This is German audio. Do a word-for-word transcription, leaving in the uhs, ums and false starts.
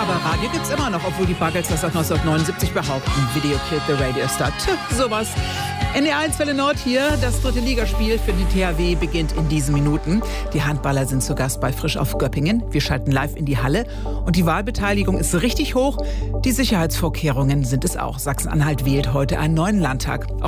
aber Radio gibt's immer noch, obwohl die Buggles das seit neunzehnhundertneunundsiebzig behaupten. Video killed the radio star. Tch, sowas. N D R eins Welle Nord hier. Das dritte Ligaspiel für die T H W beginnt in diesen Minuten. Die Handballer sind zu Gast bei Frisch auf Göppingen. Wir schalten live in die Halle. Und die Wahlbeteiligung ist richtig hoch. Die Sicherheitsvorkehrungen sind es auch. Sachsen-Anhalt wählt heute einen neuen Landtag.